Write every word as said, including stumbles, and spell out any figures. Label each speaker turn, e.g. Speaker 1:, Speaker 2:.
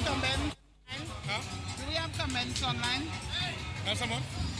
Speaker 1: comments?
Speaker 2: Huh?
Speaker 1: Do we have comments online?
Speaker 2: Have someone?